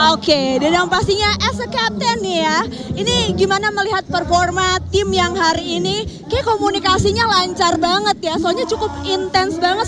Oke, dan yang pastinya as a captain nih ya, ini gimana melihat performa tim yang hari ini? Kayak komunikasinya lancar banget ya, soalnya cukup intens banget